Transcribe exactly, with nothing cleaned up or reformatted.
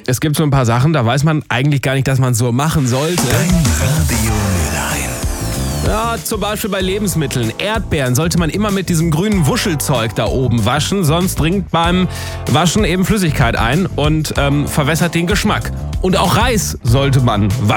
Es gibt so ein paar Sachen, da weiß man eigentlich gar nicht, dass man es so machen sollte. Dein Radio Müllein. Ja, zum Beispiel bei Lebensmitteln. Erdbeeren sollte man immer mit diesem grünen Wuschelzeug da oben waschen, sonst dringt beim Waschen eben Flüssigkeit ein und ähm, verwässert den Geschmack. Und auch Reis sollte man waschen.